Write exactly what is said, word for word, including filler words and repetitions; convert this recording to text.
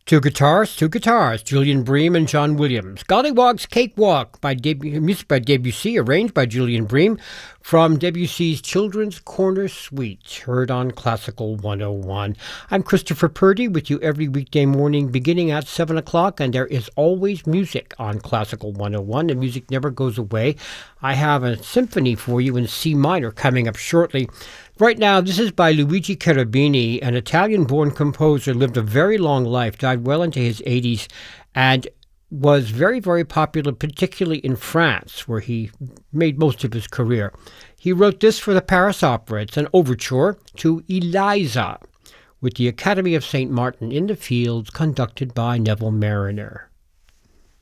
Two guitars, two guitars, Julian Bream and John Williams. Gollywog's Cakewalk, by Deb- music by Debussy, arranged by Julian Bream, from Debussy's Children's Corner Suite, heard on Classical one oh one. I'm Christopher Purdy with you every weekday morning beginning at seven o'clock, and there is always music on Classical one oh one. The music never goes away. I have a symphony for you in C minor coming up shortly. Right now, this is by Luigi Cherubini, an Italian-born composer, lived a very long life, died well into his eighties, and was very, very popular, particularly in France, where he made most of his career. He wrote this for the Paris Opera. It's an overture to Eliza, with the Academy of Saint Martin in the Fields, conducted by Neville Marriner.